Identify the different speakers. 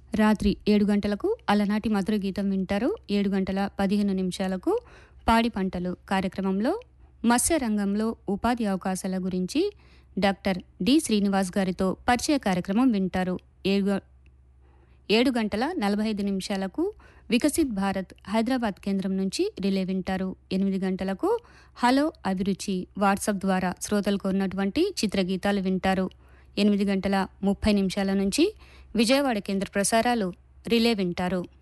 Speaker 1: రాత్రి 7 గంటలకు అలనాటి మధుర గీతం వింటారు. 7 గంటల 15 నిమిషాలకు పాడి పంటలు కార్యక్రమంలో మత్స్య రంగంలో ఉపాధి అవకాశాల గురించి డాక్టర్ డి శ్రీనివాస్ గారితో పరిచయ కార్యక్రమం వింటారు. 7 గంటల 45 నిమిషాలకు వికసిత్ భారత్ హైదరాబాద్ కేంద్రం నుంచి రిలే వింటారు. 8 గంటలకు హలో అభిరుచి వాట్సాప్ ద్వారా శ్రోతలకు ఉన్నటువంటి చిత్రగీతాలు వింటారు. 8 గంటల 30 నిమిషాల నుంచి విజయవాడ కేంద్ర ప్రసారాలు రిలే వింటారు.